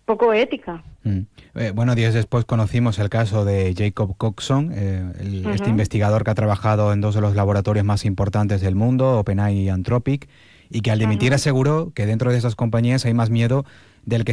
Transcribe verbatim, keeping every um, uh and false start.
poco ética. Mm. Eh, bueno, días después conocimos el caso de Jacob Coxon, eh, el, Uh este -huh. investigador que ha trabajado en dos de los laboratorios más importantes del mundo, OpenAI y Anthropic, y que al Uh dimitir -huh. aseguró que dentro de esas compañías hay más miedo del que